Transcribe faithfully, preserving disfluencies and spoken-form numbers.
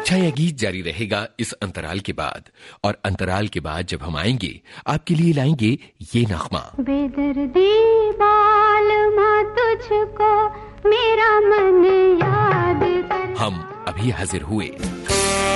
अच्छा, यह गीत जारी रहेगा इस अंतराल के बाद, और अंतराल के बाद जब हम आएंगे आपके लिए लाएंगे ये नगमा। बेदर्दी बालमा तुझको मेरा मन याद कर। हम अभी हाजिर हुए।